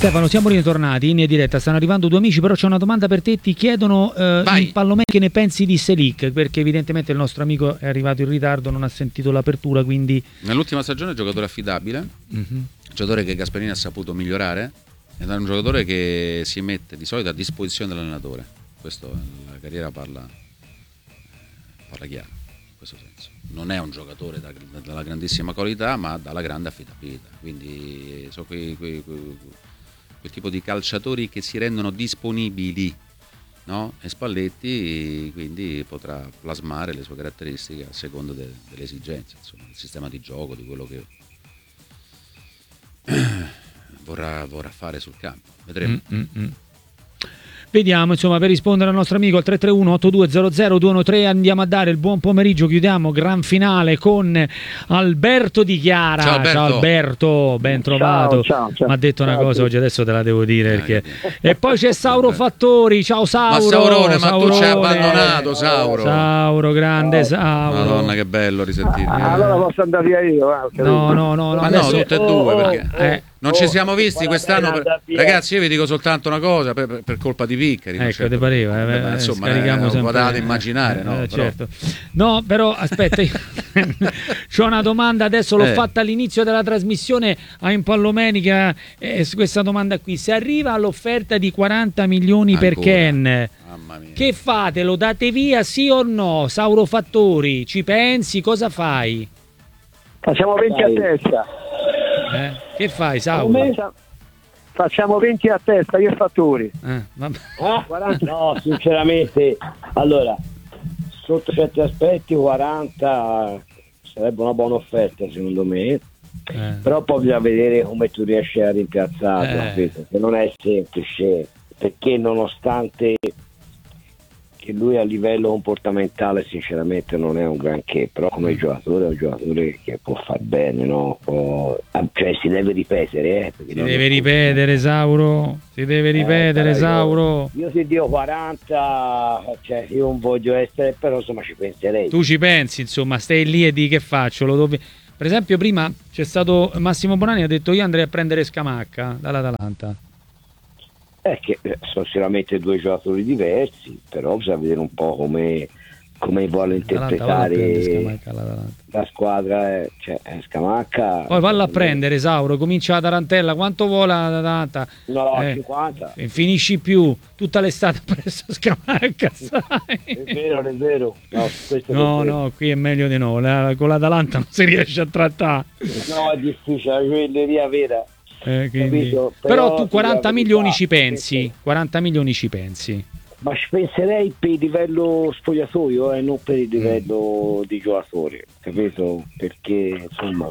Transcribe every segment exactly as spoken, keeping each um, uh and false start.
Stefano, siamo ritornati in diretta, stanno arrivando due amici, però c'è una domanda per te, ti chiedono eh, in Pallomeni che ne pensi di Selic, perché evidentemente il nostro amico è arrivato in ritardo, non ha sentito l'apertura, quindi... Nell'ultima stagione è un giocatore affidabile, mm-hmm. giocatore che Gasperini ha saputo migliorare, ed è un giocatore che si mette di solito a disposizione dell'allenatore, questo la carriera parla, parla chiaro, in questo senso. Non è un giocatore da, dalla grandissima qualità, ma dalla grande affidabilità, quindi sono quei, quei, quei, quel tipo di calciatori che si rendono disponibili, no? E Spalletti quindi potrà plasmare le sue caratteristiche a seconda de, delle esigenze, insomma, del sistema di gioco, di quello che vorrà, vorrà fare sul campo, vedremo. Mm-mm. Vediamo, insomma, per rispondere al nostro amico al tre tre uno otto due zero zero due uno tre andiamo a dare il buon pomeriggio, chiudiamo gran finale con Alberto Di Chiara. Ciao Alberto, ciao Alberto, ben trovato. Mi ha detto una cosa oggi, adesso te la devo dire perché... E poi c'è Sauro Fattori, ciao Sauro. Ma Saurone, ma Saurone. tu ci hai abbandonato, Sauro. Sauro, grande oh. Sauro. Madonna che bello risentirti. Ah, allora posso andare via io. Eh, no, no, no, no. Ma adesso... no, tutte e due perché... Eh. Non oh, ci siamo visti quest'anno, per... ragazzi. Io vi dico soltanto una cosa: per, per colpa di Viccari. Ecco, certo, te pareva, eh, ma, insomma, eh, potevate immaginare, eh, no? Eh, certo. No, però aspetta, c'ho una domanda. Adesso l'ho eh. fatta all'inizio della trasmissione a Impallomenica. Eh, questa domanda qui: se arriva all'offerta di quaranta milioni Ancora. per Ken, che fate? Lo date via, sì o no? Sauro Fattori, ci pensi? Cosa fai? Facciamo venti a testa. Eh? Che fai, Sauro? Facciamo venti a testa, io e Fattori. Eh, vabbè. quaranta No, sinceramente, allora, sotto certi aspetti quaranta sarebbe una buona offerta secondo me, eh. però poi bisogna vedere come tu riesci a rimpiazzarlo, eh. che non è semplice, perché nonostante che lui a livello comportamentale sinceramente non è un granché, però come giocatore è un giocatore che può far bene, no? Può, cioè si deve ripetere, eh, si deve ripetere Sauro, si deve ripetere eh, Sauro. Io, io se dico quaranta, cioè io non voglio essere, però insomma ci penserei. Tu ci pensi, insomma, stai lì e di che faccio? Lo dove... Per esempio prima c'è stato Massimo Bonani, ha detto io andrei a prendere Scamacca dall'Atalanta. È che sono sicuramente due giocatori diversi, però bisogna vedere un po' come, come vuole interpretare la squadra, cioè Scamacca. Poi valla a prendere Sauro, comincia la tarantella, quanto vuole la Atalanta? No, eh, cinquanta. E finisci più, tutta l'estate presso Scamacca, sai? È vero, è vero. No, no, no, qui è meglio di no, la, con l'Atalanta non si riesce a trattare. No, è difficile, la gioielleria vera. Eh, quindi... però, però tu quaranta milioni ci pensi, quaranta milioni ci pensi. Ma ci penserei per il livello spogliatoio e eh, non per il livello mm. di giocatore, capito? Perché insomma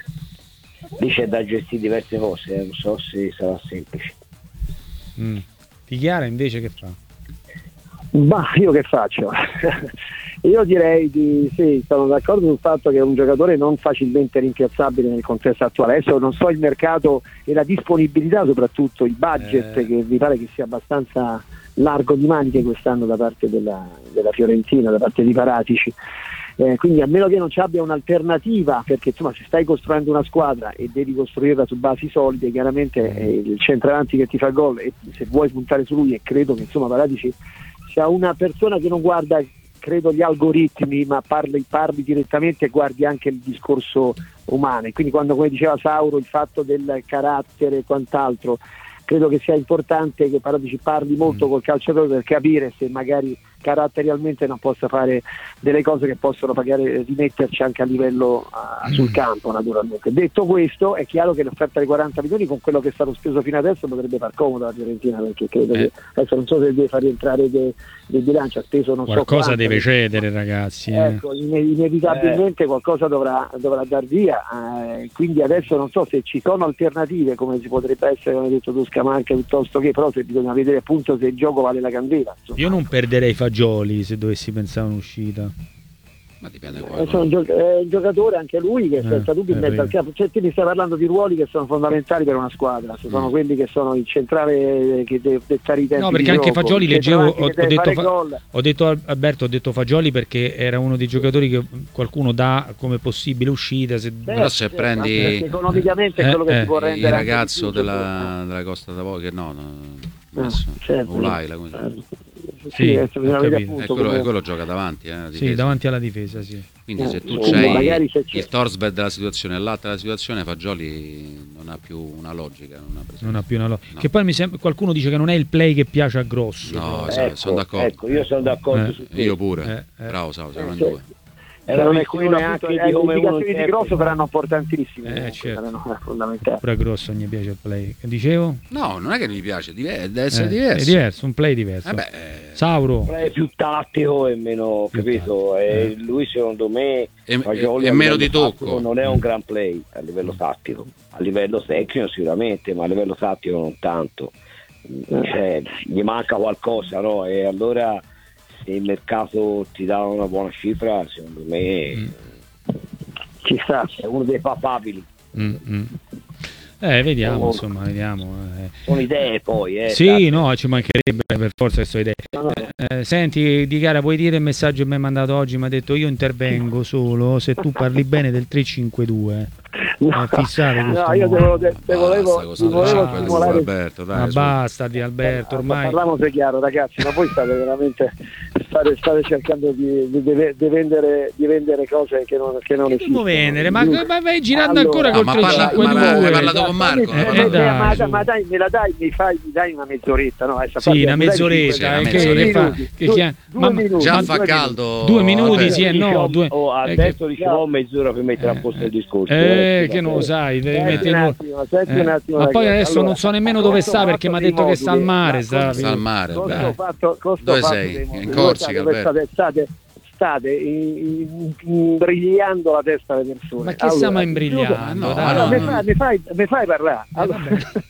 lì c'è da gestire diverse cose, eh. non so se sarà semplice. Mm. Di Chiara invece che fa? Bah, io che faccio? Io direi di sì, sono d'accordo sul fatto che è un giocatore non facilmente rimpiazzabile nel contesto attuale. Adesso non so il mercato e la disponibilità, soprattutto il budget, eh. che mi pare che sia abbastanza largo di maniche quest'anno da parte della, della Fiorentina, da parte di Paratici. Eh, quindi a meno che non ci abbia un'alternativa, perché insomma se stai costruendo una squadra e devi costruirla su basi solide, chiaramente è il centravanti che ti fa gol, e se vuoi puntare su lui, e credo che insomma Paratici sia una persona che non guarda credo gli algoritmi, ma parli, parli direttamente e guardi anche il discorso umano, e quindi quando, come diceva Sauro, il fatto del carattere e quant'altro, credo che sia importante che Paratici parli molto col calciatore per capire se magari caratterialmente non possa fare delle cose che possono pagare, rimetterci anche a livello uh, sul campo, naturalmente. Detto questo, è chiaro che l'offerta di quaranta milioni con quello che è stato speso fino adesso potrebbe far comodo la Fiorentina, perché credo eh. che adesso non so se deve far rientrare del de bilancio, ha speso non qualcosa so quanto, deve cedere, ragazzi, eh. ecco, inevitabilmente eh. qualcosa dovrà, dovrà dar via, eh, quindi adesso non so se ci sono alternative, come si potrebbe essere, come hai detto tu, Scamacca, piuttosto che, però se bisogna vedere appunto se il gioco vale la candela, insomma. Io non perderei Fagioli se dovessi pensare a un'uscita. Ma dipende è un, gio- è un giocatore anche lui che senza eh, dubbio in mezzo al campo. Cioè, ti mi stai parlando di ruoli che sono fondamentali per una squadra, sono mm. quelli che sono il centrale che deve dettare i tempi. No, perché anche gioco, Fagioli leggevo, ho, ho, detto, fa- ho detto Alberto, ho detto Fagioli perché era uno dei giocatori che qualcuno dà come possibile uscita. Se... Beh, però se prendi economicamente è quello eh, che si può rendere. Il ragazzo della, della Costa d'Avorio, che no, no ah, certo. Ulaila, come sì, sì, appunto, e quello, come... quello gioca davanti, eh, sì, davanti alla difesa, sì. Quindi eh, se tu sì, c'hai se il Torsberg della situazione e l'altra della situazione, Fagioli non ha più una logica, non ha, non ha più una logica. No. Che poi mi sembra, qualcuno dice che non è il play che piace a Grosso. No, ecco, sono d'accordo. Ecco, io sono d'accordo eh. su te. Io pure. Eh, eh. Bravo, Sao, siamo eh, in due. È la non è quello anche di come le indicazioni di Grosso saranno importantissime, eh, certo. saranno fondamentali. Pure a Grosso non gli piace il play. Dicevo? No, non è che mi piace, deve essere eh, diverso. È diverso, un play diverso. Eh beh, Sauro. Un play più tattico e meno, più capito? E lui secondo me e, e meno di tocco. Non è un gran play a livello tattico, a livello tecnico sicuramente, ma a livello tattico non tanto. Cioè, gli manca qualcosa, no? E allora se il mercato ti dà una buona cifra, secondo me mm. ci sta, è uno dei papabili. Mm-hmm. Eh, vediamo, oh, insomma, vediamo. Eh. Sono idee poi, eh. Sì, tanto. No, ci mancherebbe per forza che sono idee. No, no. Eh, senti, Di Cara, puoi dire il messaggio che mi hai mandato oggi? Mi ha detto io intervengo solo se tu parli bene del tre cinque due. No, eh, fissare no, io devo, de- te volevo, basta, volevo stimolare Alberto, dai, ma basta di Alberto, eh, ormai parliamoci chiaro, ragazzi, ma voi state veramente state, state cercando di, di, di, vendere, di vendere cose che non, che non esistono. Vendere, ma, ma vai girando allora, ancora col no, tre cinque due. Ma hai parlato con Marco? Eh, eh, eh, dai, ma, dai, ma dai, me la dai, mi fai, mi dai una mezz'oretta, no? Essa sì, una mezz'oretta, sì, che, che fa, che due, due minuti, già due fa minuti. caldo. Due minuti, sì, e no, due. Oh, adesso diciamo mezz'ora per mettere a posto il discorso. Eh, che non lo sai, devi mettere Eh, un attimo, ma poi adesso allora, non so nemmeno dove sta perché mi ha detto che sta al mare. Sta, sta al mare. Fatto, dove sei? In Corsica, state, state, state imbrigliando la testa alle persone. Ma che allora, stiamo imbrigliando? No, no, mi, fai, mi, fai, mi fai parlare. Allora,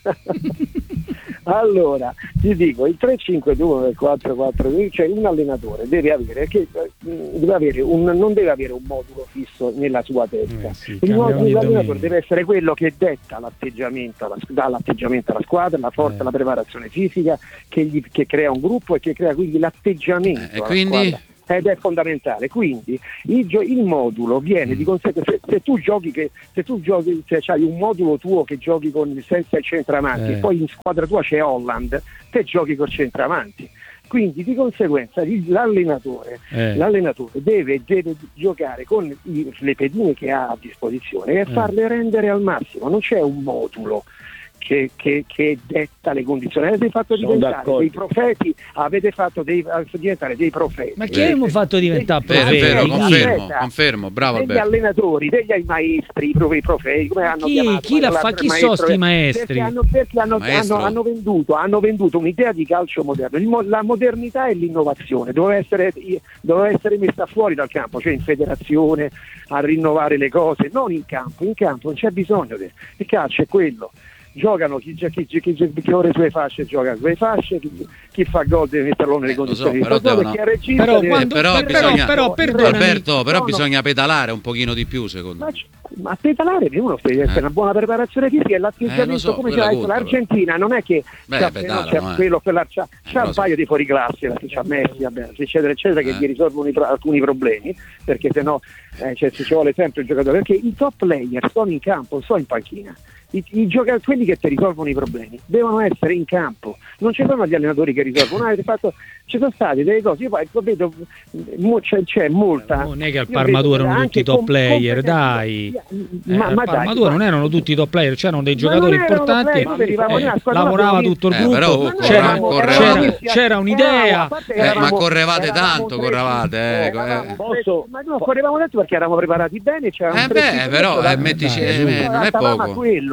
allora, ti dico, il tre cinque due, il quattro quattro due, cioè un allenatore deve avere, che, deve avere un, non deve avere un modulo fisso nella sua testa. Eh sì, il modulo dell'allenatore deve essere quello che detta l'atteggiamento alla, dà l'atteggiamento alla squadra, la forza, eh. la preparazione fisica, che, gli, che crea un gruppo e che crea quindi l'atteggiamento eh, alla quindi... squadra. Ed è fondamentale, quindi il, gio- il modulo viene di conseguenza, se, se tu giochi che se tu giochi, se hai un modulo tuo che giochi con senza il centravanti, eh. e poi in squadra tua c'è Holland, te giochi col centravanti. Quindi di conseguenza l'allenatore, eh. l'allenatore deve, deve giocare con i, le pedine che ha a disposizione e eh. farle rendere al massimo, non c'è un modulo Che, che, che detta le condizioni. Avete fatto diventare dei profeti, avete fatto dei, diventare dei profeti. Ma chi abbiamo fatto diventare profeti? Vero, vero, confermo, confermo, bravo degli Alberto. allenatori, degli maestri, i profeti, come hanno chi, chiamato? Chi, la fa, chi sono sti maestri? Perché hanno, perché hanno, hanno, hanno, venduto, hanno venduto un'idea di calcio moderno. Il, la modernità e l'innovazione doveva essere, doveva essere messa fuori dal campo, cioè in federazione, a rinnovare le cose, non in campo. In campo non c'è bisogno di, il calcio è quello. Giocano chi, chi, chi, chi, chi ora sulle fasce gioca sulle fasce, chi, chi fa gol deve metterlo nelle eh, condizioni so, però, di regista però, deve... quando, però, però, bisogna, però, però Alberto, però no, bisogna no. pedalare un pochino di più secondo ma, me. ma pedalare uno deve essere eh. una buona preparazione fisica e l'atteggiamento eh, so, come c'è detto l'Argentina non è che Beh, c'ha, pedala, no, c'è no, quello, quella, c'ha, eh, c'ha un so. paio di fuoriclasse, c'ha Messi, vabbè, eccetera eccetera, che eh. gli risolvono i, alcuni problemi, perché sennò eh, cioè, ci vuole sempre il giocatore, perché i top player sono in campo, sono in panchina. I, i giocatori, quelli che ti risolvono i problemi devono essere in campo, non ci sono gli allenatori che risolvono. Avete fatto, ci sono state delle cose, io poi vedo c'è, c'è molta, non è che al Parma-Due erano tutti top player, dai, ma, eh, ma al Parma-Due non erano tutti top player, c'erano dei giocatori importanti, eh, lavorava tutto il eh, gruppo, però, c'era, correvamo, c'era, c'era un'idea, eh, ma correvate tanto, correvate, eh, eh, posso, ma no, correvamo tanto perché eravamo preparati bene, c'era eh beh, però eh, mettici, eh, non è poco. Quello.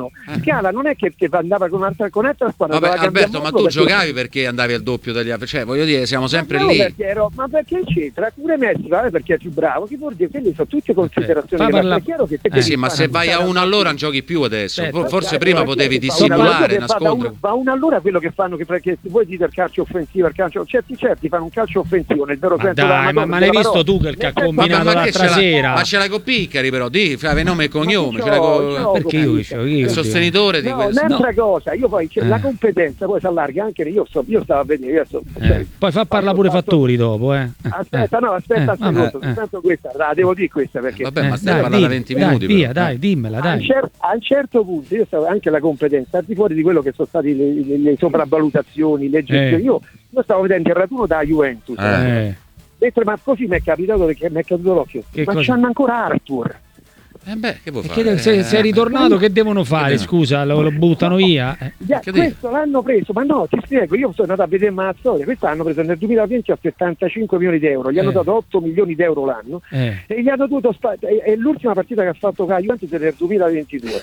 Scalo, Eh. Scala non è che, che andava con un'altra, con un'altra squadra. Vabbè, doveva cambiare Alberto, ma mondo tu perché- giocavi perché andavi al doppio degli altri, cioè voglio dire, siamo sempre No, lì. perché ero- ma perché c'entra? Pure Messi, vabbè, perché è più bravo. Che vuol dire? Quelle sono tutte considerazioni. Fa che parla- è chiaro che te Eh, devi Sì, ma fare se una vai a gara- uno all'ora non giochi più adesso. Certo. Forse Eh, prima ma potevi chi è che fa una- dissimulare, che fa da nascondere. un- Va un all'ora quello che fanno, che, che voi dite il calcio offensivo, il calcio, certi certi fanno un calcio offensivo nel vero Ma senso dai, della ma, Madonna, ma l'hai della visto parola. Tuchel che ha Nel senso- combinato ma che l'altra ce l'ha- sera? Ma ce l'hai con Piccari però, di, fai nome e cognome, ce l'hai c'ho- con c'ho- Perché io dicevo io il sostenitore di No, questo. un'altra cosa, io poi c'è Eh. la competenza poi si allarga anche io, so, io stavo a vedere, io so, cioè, Eh, poi fa parlare pure fatto- Fattori dopo, eh. Aspetta, no, aspetta Eh, un secondo, vabbè, eh. soltanto questa, la devo dire questa perché Vabbè, ma Eh, stai dai, parlando da dimmi, venti dai, minuti. via, però. dai, dimmela, a un, dai. cer- a un certo punto io stavo anche la competenza, al di fuori di quello che sono state le, le, le sopravvalutazioni, le gestioni, Eh. io, io stavo vedendo il raduno da Juventus, Eh. Eh, mentre, ma così mi è capitato perché mi è caduto l'occhio, Che ma cosa? c'hanno ancora Arthur. Eh beh, che vuoi e fare? che- se, se è Eh, ritornato che devono fare? devono- Scusa, lo, lo buttano via? Eh. Già, Che dire? questo l'hanno preso, ma no, ti spiego, io sono andato a vedere la storia, questo l'hanno preso nel duemilaventi a settantacinque milioni di euro, gli hanno Eh. dato otto milioni di euro l'anno Eh. e gli hanno dovuto spa- è, è l'ultima partita che ha fatto con la Juventus è nel duemilaventidue.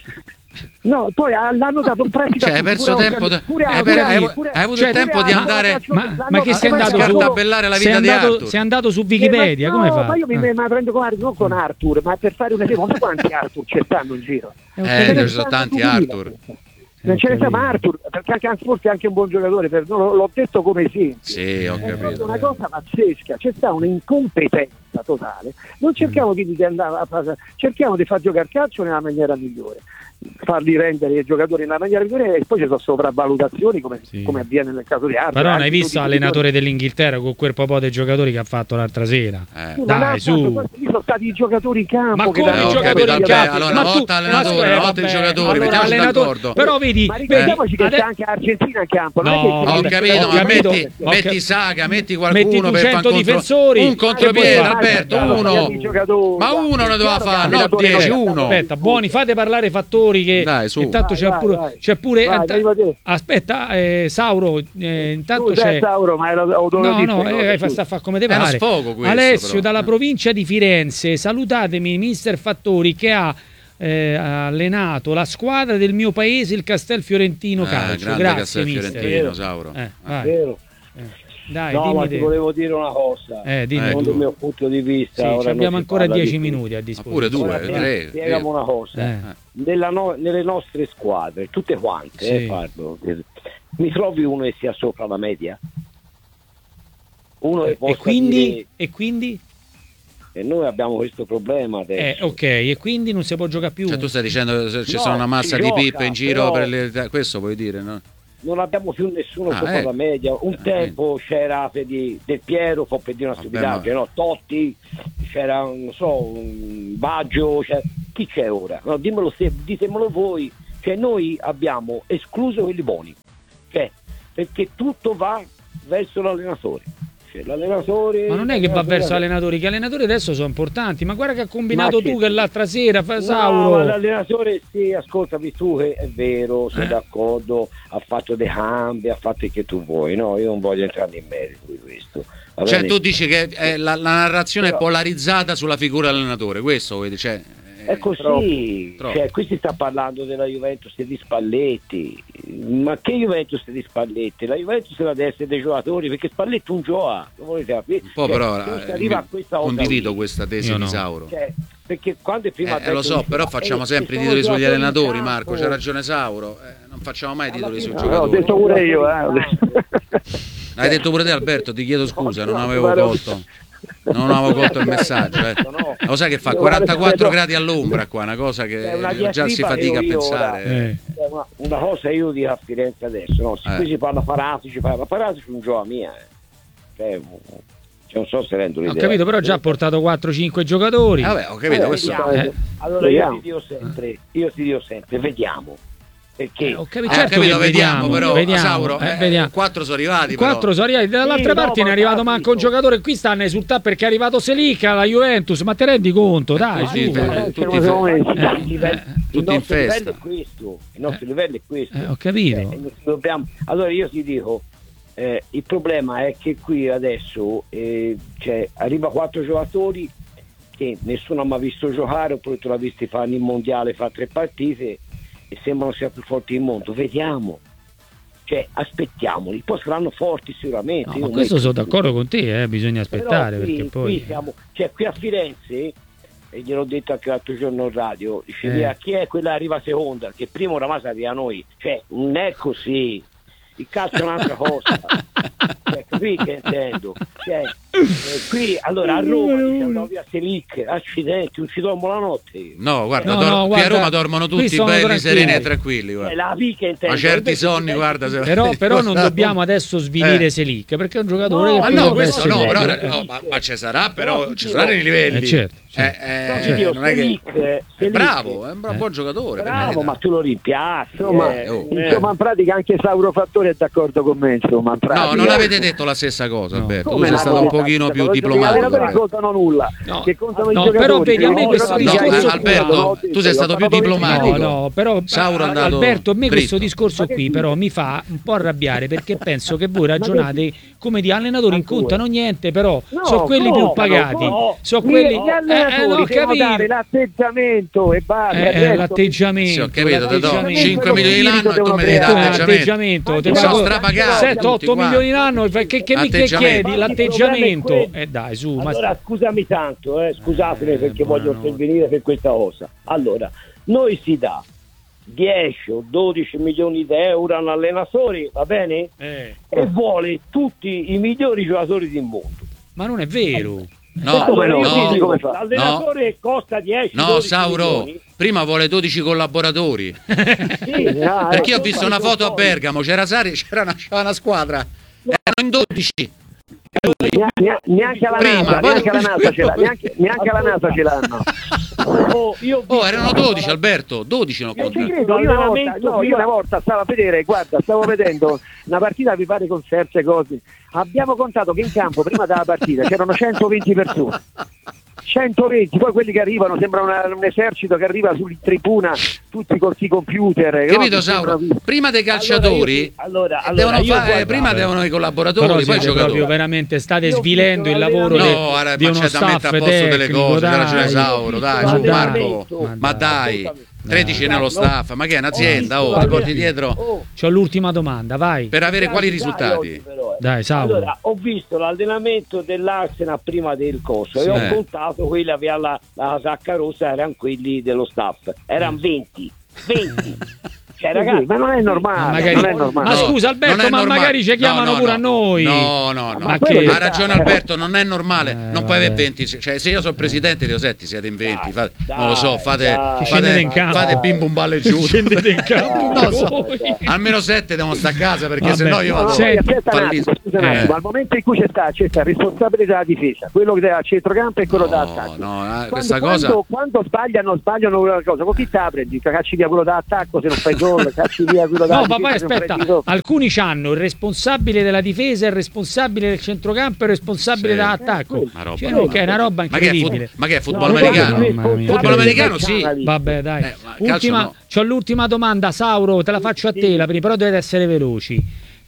No, poi ah, l'hanno dato un prestito. Cioè, hai pure perso a- tempo da- pure a- hai- pure a- hai- pure- hai avuto cioè, il tempo pure di a- andare- calcio- Ma, l'hanno- ma che sei l'hanno andato preso su? solo- scartabellare la Sei vita di andato, Arthur. sei andato su Eh, Wikipedia, ma come no, fa? ma io mi, Eh. mi prendo con Arthur, non con Arthur, ma per fare un esempio, ma sai quanti Arthur ci stanno in giro? Eh, ho Eh, capito. Ce ne ci sono stanno tanti duemila. Arthur. Non ce ne capito. sta, ma Arthur, perché anche, anche- forse è anche un buon giocatore, per- no, l'ho detto come esempio. Sì, ho È proprio capito. una cosa pazzesca, c'è sta un'incompetenza totale. Non cerchiamo quindi di andare a fare, cerchiamo di far giocare calcio nella maniera migliore, farli rendere i giocatori nella maniera migliore e poi ci sono sopravvalutazioni come, Sì. come avviene nel caso di Arthur. Però non Anche hai visto tutti i l'allenatore dell'Inghilterra con quel po' di giocatori che ha fatto l'altra sera? Eh. Sì, ma Dai, là, su. questi sono stati i giocatori in campo. Ma che come Eh, danno- ho i giocatori capito, in vabbè, campo? allora, Ma una tu- volta allenatore, ma- una volta i vabbè, giocatori, allora, mettiamoci allenatore- d'accordo. Però vedi, Ma vedi, ricordiamoci che ade- c'è anche Argentina in campo. non è No, che- Ho vabbè, capito, ho ma capito. metti, Ho metti cap- Saga, metti Metti qualcuno per fare duecento un contro- difensori. un Che contropiede, vuoi fare? Alberto, Allora, uno. i giocatori, Ma uno ne doveva chiaro che fare, no l'allenatore dieci, non è uno. Aspetta, buoni, fate parlare Fattori che Dai, su. intanto Vai, c'è vai, pure, vai. c'è pure Vai, ant- arriva te. aspetta, eh, Sauro, eh, intanto Tu sei c'è Sauro, ma era- ho dovuto No, dire no, queste cose, eh, fa, tu. sta a fa come te È uno pare. sfogo questo, Alessio però. dalla Eh. provincia di Firenze, salutatemi mister Fattori che ha eh, allenato la squadra del mio paese, il Castel Fiorentino Eh, Calcio. grande Grazie Castel mister. Fiorentino, Sauro. Eh, Eh. vai. Vero? Eh, Dai, No, ma dimmi ti te. volevo dire una cosa. Eh, dimmi Ecco. tu. Secondo il mio punto di vista, Sì, ora ci abbiamo non si ancora parla di dieci più. minuti a Ma disposizione. pure Ora, due, spiega- tre. spiegami una cosa. Eh. Nella no- nelle nostre squadre, tutte quante, Sì. eh, parlo, eh, mi trovi uno che sia sopra la media? Uno che E possa quindi, dire, e quindi? e noi abbiamo questo problema Eh, adesso. ok, e quindi non si può giocare più. Cioè, tu stai dicendo se ci No, sono una massa si di gioca, pippe in giro però- per le... questo vuoi dire, no? Non abbiamo più nessuno Ah, sopra eh. la media. Un Eh, tempo c'era per di- Del Piero, fa per dire una Vabbè, stupidaggine, ma- no? Totti, c'era non so, un Baggio, c'è- chi c'è ora? No, dimmelo se, ditemelo voi, cioè noi abbiamo escluso quelli buoni, cioè, perché tutto va verso l'allenatore. Cioè, l'allenatore Ma non è che va verso l'allenatore- allenatori, che gli allenatori adesso sono importanti. Ma guarda che ha combinato Ma che- tu che l'altra sera, fa No, Sauro. ma l'allenatore sì, ascoltami tu, che è vero, sono Eh. d'accordo, ha fatto dei cambi, ha fatto il che tu vuoi, no, io non voglio entrare in merito di questo. Va Cioè bene? tu dici che eh, la, la narrazione Però- è polarizzata sulla figura dell'allenatore, questo vuoi dire? Cioè, eh, È così, troppo, troppo. cioè, qui si sta parlando della Juventus e di Spalletti, ma che Juventus e di Spalletti? La Juventus deve essere dei giocatori, perché Spalletti un gioca, lo volete capire? Un po' Cioè, però se si eh, arriva mi- a questa cosa condivido qui, questa tesi Io di no. Sauro. cioè, perché quando prima Eh, lo so, però facciamo sempre i i titoli sugli allenatori, in Marco, campo. c'è ragione Sauro, eh, non facciamo mai titoli sui Alla No, fine- ho giocatori. detto pure io, eh. ho detto- L'hai detto pure te Alberto, ti chiedo scusa, non No, avevo guarda- colto. Non avevo colto il messaggio, eh. No. Lo sai che fa Io quarantaquattro guarda- gradi all'ombra qua, una cosa È che una già si diatriba fatica a che io pensare. ora- Eh. Eh, Una, una cosa io dico a Firenze adesso, no? Se Eh. qui si parla Paratici, si parla Paratici un gioco mia, eh. Cioè, cioè, non so se rendo Ho l'idea. capito, però già ha portato quattro cinque giocatori. Eh, vabbè, ho capito, Eh, questo vediamo. Eh. Allora Vediamo. io ti dico sempre, io ti dico sempre, vediamo. Perché Eh, ho capito, Eh, certo ho capito, che vediamo, però vediamo, Sauro, eh, eh, vediamo. quattro sono arrivati, però. Quattro sono arrivati, dall'altra Sì, parte no, ne è arrivato ma manco un capito. giocatore, qui stanno a esultare perché è arrivato Selica alla Juventus, ma te rendi conto, dai, tutti su. fe- eh. tutti Come fe- siamo messi? Eh, il livello- eh, il tutti in nostro livello festa. è questo, il nostro livello è questo. Eh, ho capito. Eh, non ci dobbiamo- Allora io ti dico, eh, il problema è che qui adesso eh, cioè, arriva quattro giocatori che nessuno ha mai visto giocare, oppure tu l'hai visti fare in mondiale, fa tre partite e sembrano sia più forti del mondo, vediamo. Cioè, aspettiamoli, poi saranno forti sicuramente. No, ma questo sono d'accordo con te, eh, bisogna aspettare. Qui, perché poi... qui, siamo, cioè, qui a Firenze, e gliel'ho detto anche l'altro giorno in radio, dice, Eh. chi è quella che arriva seconda? Che prima oramai arriva a noi. Cioè, non è così. Il calcio è un'altra cosa. Cioè, qui che intendo. Cioè, eh, qui, allora, a Roma dice, andavo via Selic, accidenti, non ci dormo la notte io. No, guarda, No, dor- no, qui guarda, a Roma dormono qui tutti sono belli, tranquilli. sereni e tranquilli. Eh, Guarda. la vica intendo. Ma certi Invece sonni, tu- guarda. Se... Però, però non dobbiamo adesso svilire Eh. Selic, perché è un giocatore No, che Ma poi no, deve questo essere no, bello. però, no, ma, ma ci sarà, però No, ci saranno i livelli. Eh, certo, certo. Eh, eh, No, ti dico, non è che... Selic, È Selic- bravo, è un bra- Eh. buon giocatore. per Bravo, carità. ma tu lo rimpiazzi. Insomma, eh, oh. eh. insomma, in pratica anche Sauro Fattore è d'accordo con me, insomma, in pratica. No, non avete detto la stessa cosa, No. Alberto. Come Tu sei no? stato un pochino più I diplomatico. allenatori non contano nulla, No. che contano No, i giocatori. però vedi, a me che questo contano i discorso giocatori. qua- Alberto, No, tu sei stato più no, diplomatico. No, no, però Sauro è andato Alberto, a me questo dritto. discorso Ma che qui dici? però mi fa un po' arrabbiare perché penso che voi ragionate come di allenatori non Ancora. contano niente, però No, sono quelli più no, pagati. no, sono Gli- quelli gli allenatori eh, eh, no, devono capito. dare l'atteggiamento e basta. Eh, il eh, resto- l'atteggiamento, Sì, ho capito, ti do l'atteggiamento. cinque milioni l'anno e tu mi devi Come dare l'atteggiamento? l'atteggiamento. Te Ma sono pago strapagati sette tutti otto quanti. milioni l'anno, che, che, che mi che Atteggiamento. chiedi? Ma il L'atteggiamento? problema è quello. Eh dai, su, ma Allora, scusami tanto, eh, scusatemi Eh, perché voglio buonanotte. intervenire per questa cosa. Allora, noi si dà dieci o dodici milioni di euro a un allenatore, va bene? Eh, E vuole tutti i migliori giocatori del mondo. ma non è vero. No, Come no? io no, ti dico, come fa? l'allenatore costa dieci no, dodici Sauro, milioni. prima vuole dodici collaboratori. Sì, Ah, Perché io ho ecco. visto una foto a Bergamo, c'era Sari, c'era una, c'era una squadra, erano in dodici. Nea- nea- Neanche alla Prima, NASA, poi- neanche alla NASA ce l'ha, neanche, neanche alla NASA ce l'hanno. Oh, io ho Oh, visto- erano dodici, Alberto, dodici non Non ci contato. credo, io una volta, L'allenamento no, io una volta stavo a vedere, guarda, stavo vedendo una partita, vi pare con certe cose. Abbiamo contato che in campo prima della partita c'erano centoventi persone. centoventi, poi quelli che arrivano sembra una- un esercito che arriva su tribuna tutti con i computer. no? Capito, Che Sauro? sembrano- Prima dei calciatori, Allora, io- allora, devono io fare, guarda- prima devono i collaboratori, Però poi i siete giocatori. proprio veramente state Io ho svilendo visto il lavoro l'allenamento- de- No, guarda, di ma uno c'è da mettere staff a posto delle tecnico, cose, c'è ragione dai. Sauro, dai, Ma su dai. Marco, Ma ma dai. dai, tredici nello staff, ma che è un'azienda, oh, Ho ti visto- porti dietro Oh, C'ho l'ultima domanda, vai. per avere quali dai, risultati? oggi però, eh. Dai, Sauro. Allora, ho visto l'allenamento dell'Arsenal prima del corso Sì. e ho Eh. contato quelli che aveva la, la sacca rossa, erano quelli dello staff, erano venti. venti. Cioè, Sì, ragazzi, sì, ma non è normale, Ma magari- non è normale. Ma No, scusa, Alberto, non è ma normale. magari ci chiamano No, no, pure no. a noi. No, no, no. Ma quello che? che- Ha ragione Alberto, non è normale, Eh, non puoi avere vabbè. venti, cioè se io sono presidente di Osetti siete in venti, Dai, fate- non lo so, dai, fate, dai. Scendete in fate, campo. fate bim bum balle giù. Scendete in campo. Non lo so. voi. Almeno sette devono stare a casa perché Vabbè. se no io No, no, vado Senti, aspetta un fallito. attimo, scusa un Eh. attimo, al momento in cui c'è sta, c'è sta il responsabile della difesa, quello che dà al centrocampo e quello No, da attacco. no, eh, Quando, questa quando, cosa quando sbagliano, sbagliano una cosa, con chi te la prendi? Cacci via quello da attacco se non fai gol, cacci via quello da No, difesa ma poi se non aspetta, prendi gol. alcuni c'hanno il responsabile della difesa, il responsabile del centrocampo e il responsabile Sì. dell'attacco. Una roba. Cioè, no, che è una roba Ma che è, incredibile. fut- ma che è football No, americano? guarda, mamma mia. Football americano sì. Vabbè, dai. Eh, ma calcio Ultima, no. c'ho l'ultima domanda, Sauro, te la faccio a te, la prima, però dovete essere veloci.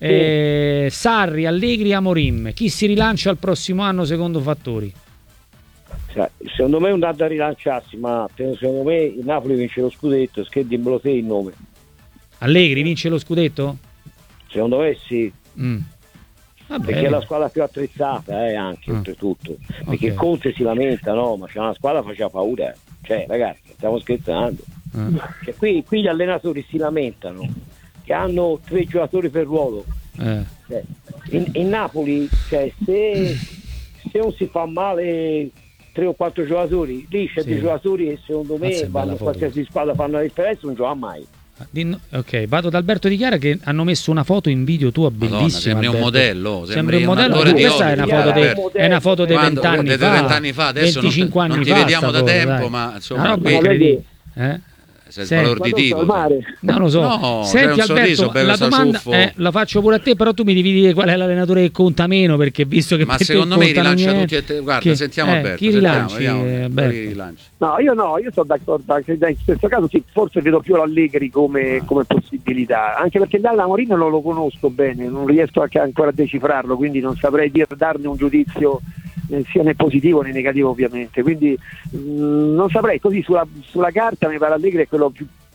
Eh, Sarri, Allegri, Amorim, chi si rilancia il prossimo anno secondo Fattori? Cioè, secondo me è un dato da rilanciarsi, ma secondo me il Napoli vince lo scudetto, scherdimmelo te il nome. Allegri vince lo scudetto? Secondo me sì, Mm. Vabbè. perché è la squadra più attrezzata eh, anche Ah. oltretutto. Perché Ok. Conte si lamenta, no, ma c'è una squadra che faceva paura. Cioè, ragazzi, stiamo scherzando. Ah, Cioè, qui, qui gli allenatori si lamentano che hanno tre giocatori per ruolo. eh. Cioè, in, in Napoli, cioè, se, se non si fa male tre o quattro giocatori, lì c'è Sì. dei giocatori che secondo me Mazza, è bella vanno foto. qualsiasi squadra fanno la differenza, non gioca mai. Di no- ok, vado da Alberto Di Chiara che hanno messo una foto in video tua Madonna, bellissima. sembri un Alberto. modello, Sembri sembri un un modello. attore di Questa è una Hollywood, foto de- Alberto. è una foto dei Quando- vent'anni dei fa. vent'anni fa, adesso non- venticinque non anni ti fa vediamo sta da foto, tempo, dai. ma, insomma, Una roba qui- incredibile. Eh? sei Senti, sbalorditivo. Non lo so. No, Senti c'è un sorriso, Alberto, bello la sta domanda ciuffo. eh, la faccio pure a te, però tu mi devi dire qual è l'allenatore che conta meno, perché visto che Ma per te secondo me contano rilancia niente- tutti e te. Guarda, Chi- sentiamo eh, Alberto. Chi sentiamo, rilanci, vediamo, eh, quali Alberto? rilanci. No, io no, io sono d'accordo anche in questo caso sì, forse vedo più l'Allegri come, Ah. come possibilità, anche perché dalla Mourinho non lo conosco bene, non riesco anche ancora a decifrarlo, quindi non saprei dire, darne un giudizio eh, sia né positivo né negativo ovviamente, quindi mh, non saprei, così sulla, sulla carta mi pare Allegri è quello più,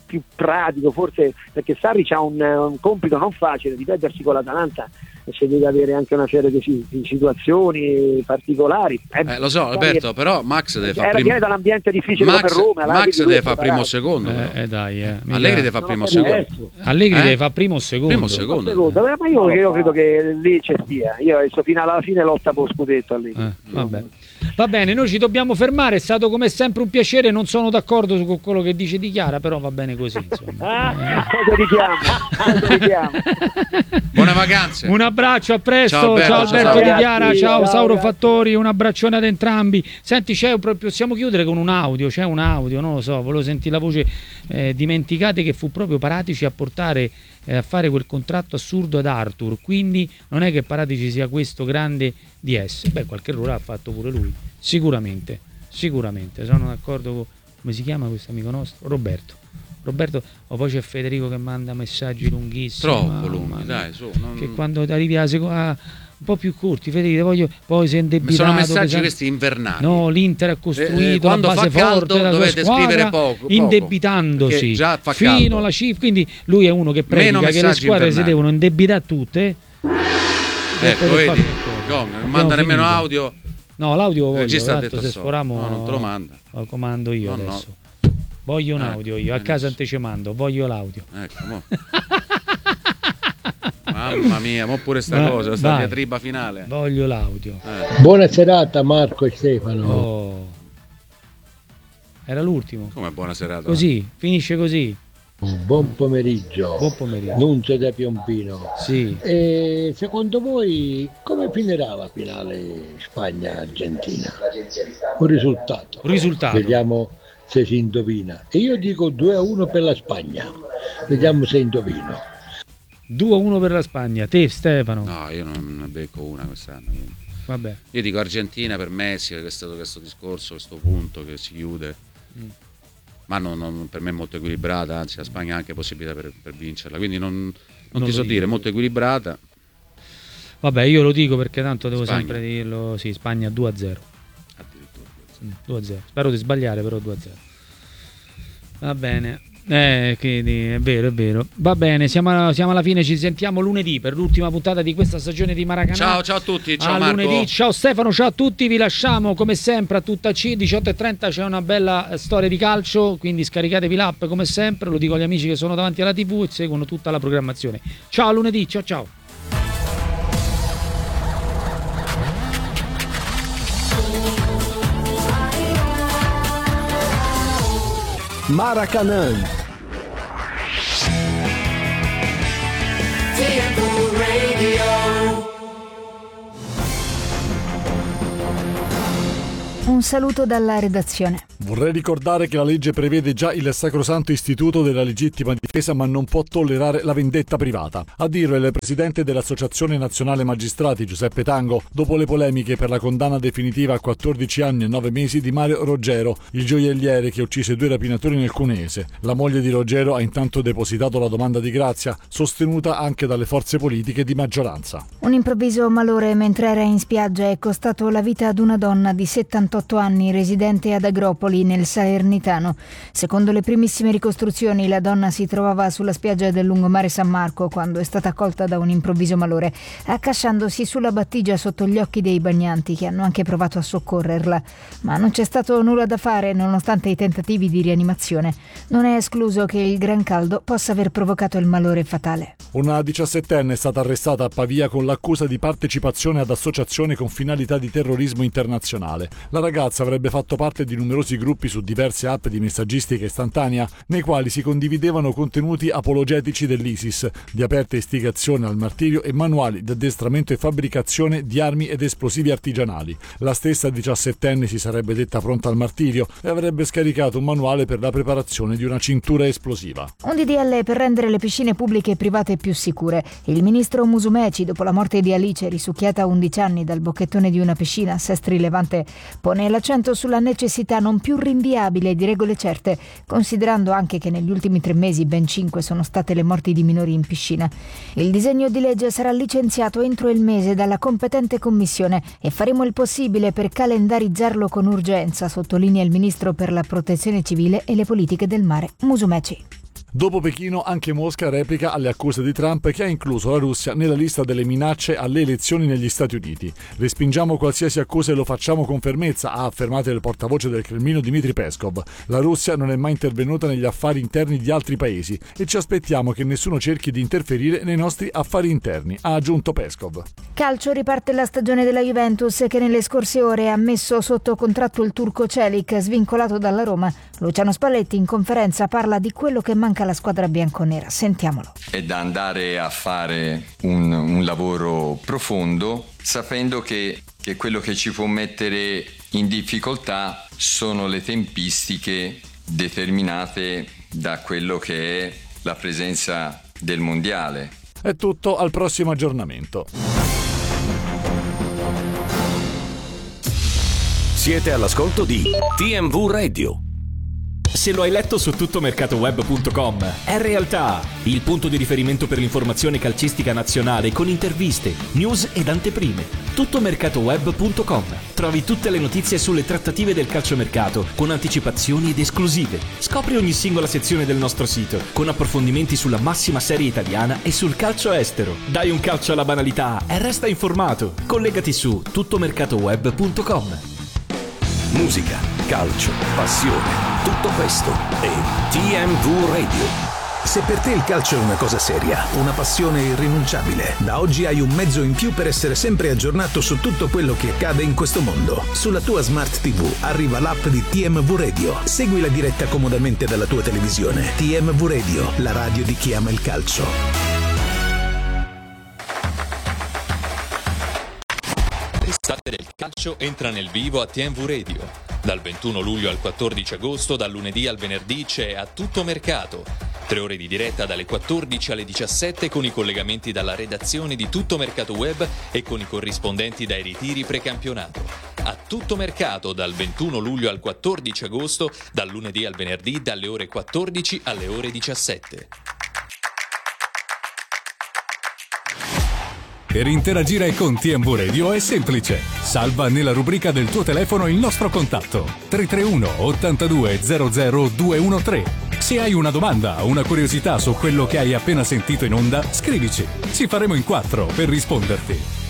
più pratico, forse perché Sarri ha un, un compito non facile di perdersi con l'Atalanta e c'è di avere anche una serie di, di situazioni particolari. Eh, eh, lo so Alberto, che, però Max deve fare primo. Viene dall'ambiente difficile Max, come Roma. Max deve fare primo o secondo. Eh, eh, dai, eh. Allegri deve fare primo o secondo. Allegri eh? deve fare primo o secondo. Primo o secondo. secondo. Ma io, io credo che lì c'è stia. Io adesso fino alla fine lotta per lo scudetto Allegri. Eh, vabbè. Va bene, noi ci dobbiamo fermare, è stato come sempre un piacere, non sono d'accordo con quello che dice Di Chiara, però va bene così, insomma. Ah, cosa richiamo, cosa richiamo. Buone vacanze. Un abbraccio, a presto. Ciao Alberto, ciao Alberto ciao, Di Chiara, ciao, ciao Sauro ragazzi. Fattori, un abbraccione ad entrambi. Senti, c'è un, possiamo chiudere con un audio, c'è un audio, non lo so, volevo sentire la voce. Eh, dimenticate che fu proprio Paratici a portare eh, a fare quel contratto assurdo ad Arthur, quindi non è che Paratici sia questo grande di S. Beh, qualche errore ha fatto pure lui, sicuramente, sicuramente. Sono d'accordo con, come si chiama questo amico nostro? Roberto. Roberto, o poi c'è Federico che manda messaggi lunghissimi. Troppo lunghi, dai, su. Non... Che quando arrivi a, seco- a un po' più corti, Federico, voglio, poi sei indebitato. Sono messaggi pesante. questi invernali. No, l'Inter ha costruito eh, eh, la base fa caldo, forte della sua dovete squadra, scrivere poco, poco, indebitandosi già fa fino caldo. alla cifra. Quindi lui è uno che predica che le squadre invernali si devono indebitare tutte. Ecco, vedi, Gong, non manda nemmeno finito. audio. No, l'audio voglio, Regista tanto se so. sforamo no, non te lo manda. lo comando io no, adesso. No. Voglio un Eh, audio io, a adesso. casa antecemando, voglio l'audio. Ecco, mo. Mamma mia, mo pure sta Va- cosa, sta vai. diatriba finale. Voglio l'audio. Eh. Buona serata Marco e Stefano. Oh. Era l'ultimo. Come buona serata. Così, finisce così. Buon pomeriggio. Buon pomeriggio. Nunzio da Piombino. Sì. E secondo voi come finirà la finale Spagna-Argentina? Un risultato. Un risultato. Vediamo se si indovina. E io dico due a uno per la Spagna. Vediamo se indovino. due a uno per la Spagna. Te Stefano. No, io non ne becco una quest'anno. quindi. Vabbè. Io dico Argentina per Messi, che è stato questo discorso, questo punto che si chiude. Mm. Ma non, non, per me è molto equilibrata, anzi la Spagna ha anche possibilità per, per vincerla, quindi non, non, Non ti lo so dico. dire, molto equilibrata. Vabbè, io lo dico perché tanto devo Spagna. sempre dirlo. Sì, Spagna due a zero. Addirittura. Mm, due a zero. Spero di sbagliare, però due a zero. Va bene. Eh, quindi è vero, è vero. Va bene, siamo, siamo alla fine, ci sentiamo lunedì per l'ultima puntata di questa stagione di Maracanã. Ciao, ciao a tutti, ciao a Marco. lunedì, ciao Stefano, ciao a tutti, vi lasciamo come sempre a tutta C, diciotto e trenta c'è una bella eh, storia di calcio, quindi scaricatevi l'app come sempre, lo dico agli amici che sono davanti alla tivù e seguono tutta la programmazione. Ciao a lunedì, ciao ciao. Maracanã. Un saluto dalla redazione. Vorrei ricordare che la legge prevede già il sacrosanto istituto della legittima difesa, ma non può tollerare la vendetta privata. A dirlo è il presidente dell'Associazione Nazionale Magistrati, Giuseppe Tango, dopo le polemiche per la condanna definitiva a quattordici anni e nove mesi di Mario Roggero, il gioielliere che uccise due rapinatori nel Cuneese. La moglie di Roggero ha intanto depositato la domanda di grazia, sostenuta anche dalle forze politiche di maggioranza. Un improvviso malore mentre era in spiaggia è costato la vita ad una donna di settantotto anni residente ad Agropoli nel Salernitano. Secondo le primissime ricostruzioni, la donna si trovava sulla spiaggia del lungomare San Marco quando è stata colta da un improvviso malore, accasciandosi sulla battigia sotto gli occhi dei bagnanti che hanno anche provato a soccorrerla. Ma non c'è stato nulla da fare nonostante i tentativi di rianimazione. Non è escluso che il gran caldo possa aver provocato il malore fatale. Una diciassettenne è stata arrestata a Pavia con l'accusa di partecipazione ad associazione con finalità di terrorismo internazionale. La ragazza avrebbe fatto parte di numerosi gruppi su diverse app di messaggistica istantanea nei quali si condividevano contenuti apologetici dell'ISIS, di aperta istigazione al martirio e manuali di addestramento e fabbricazione di armi ed esplosivi artigianali. La stessa diciassettenne si sarebbe detta pronta al martirio e avrebbe scaricato un manuale per la preparazione di una cintura esplosiva. Un D D L per rendere le piscine pubbliche e private più sicure. Il ministro Musumeci, dopo la morte di Alice, risucchiata a undici anni dal bocchettone di una piscina a Sestri Levante, pone l'accento sulla necessità non più rinviabile di regole certe, considerando anche che negli ultimi tre mesi ben cinque sono state le morti di minori in piscina. Il disegno di legge sarà licenziato entro il mese dalla competente commissione e faremo il possibile per calendarizzarlo con urgenza, sottolinea il ministro per la protezione civile e le politiche del mare Musumeci. Dopo Pechino, anche Mosca replica alle accuse di Trump, che ha incluso la Russia nella lista delle minacce alle elezioni negli Stati Uniti. Respingiamo qualsiasi accusa e lo facciamo con fermezza, ha affermato il portavoce del Cremlino Dmitry Peskov. La Russia non è mai intervenuta negli affari interni di altri paesi e ci aspettiamo che nessuno cerchi di interferire nei nostri affari interni, ha aggiunto Peskov. Calcio, riparte la stagione della Juventus, che nelle scorse ore ha messo sotto contratto il turco Celik, svincolato dalla Roma. Luciano Spalletti in conferenza parla di quello che manca alla squadra bianconera. Sentiamolo. È da andare a fare un, un lavoro profondo, sapendo che, che quello che ci può mettere in difficoltà sono le tempistiche determinate da quello che è la presenza del mondiale. È tutto, al prossimo aggiornamento. Siete all'ascolto di T M V Radio. Se lo hai letto su tuttomercatoweb punto com, è realtà, il punto di riferimento per l'informazione calcistica nazionale con interviste, news ed anteprime. tuttomercatoweb punto com. Trovi tutte le notizie sulle trattative del calciomercato con anticipazioni ed esclusive. Scopri ogni singola sezione del nostro sito con approfondimenti sulla massima serie italiana e sul calcio estero. Dai un calcio alla banalità e resta informato. Collegati su tuttomercatoweb punto com. Musica, calcio, passione, tutto questo è T M V Radio. Se per te il calcio è una cosa seria, una passione irrinunciabile, da oggi hai un mezzo in più per essere sempre aggiornato su tutto quello che accade in questo mondo. Sulla tua Smart ti vu arriva l'app di T M V Radio. Segui la diretta comodamente dalla tua televisione. T M V Radio, la radio di chi ama il calcio. L'estate del calcio entra nel vivo a T M V Radio. Dal ventuno luglio al quattordici agosto, dal lunedì al venerdì c'è A Tutto Mercato. Tre ore di diretta dalle quattordici alle diciassette con i collegamenti dalla redazione di Tutto Mercato Web e con i corrispondenti dai ritiri precampionato. A Tutto Mercato dal ventuno luglio al quattordici agosto, dal lunedì al venerdì dalle ore quattordici alle ore diciassette. Per interagire con T M V Radio è semplice. Salva nella rubrica del tuo telefono il nostro contatto tre tre uno ottantadue zero zero due uno tre. Se hai una domanda o una curiosità su quello che hai appena sentito in onda, scrivici. Ci faremo in quattro per risponderti.